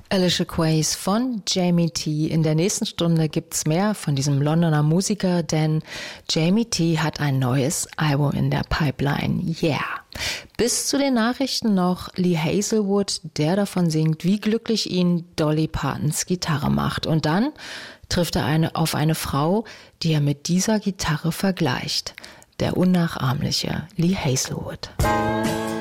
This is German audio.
Alicia Keys von Jamie T. In der nächsten Stunde gibt's mehr von diesem Londoner Musiker, denn Jamie T. hat ein neues Album in der Pipeline. Yeah! Bis zu den Nachrichten noch Lee Hazelwood, der davon singt, wie glücklich ihn Dolly Partons Gitarre macht. Und dann trifft er auf eine Frau, die er mit dieser Gitarre vergleicht. Der unnachahmliche Lee Hazelwood.